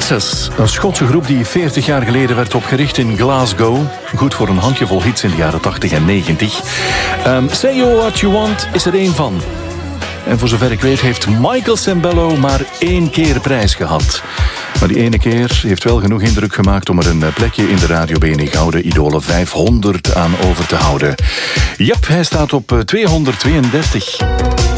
Texas, een Schotse groep die 40 jaar geleden werd opgericht in Glasgow. Goed voor een handjevol hits in de jaren 80 en 90. Say You What You Want is er één van. En voor zover ik weet heeft Michael Sembello maar 1 keer prijs gehad. Maar die ene keer heeft wel genoeg indruk gemaakt om er een plekje in de Radio BNI Gouden Idolen 500 aan over te houden. Jap, hij staat op 232.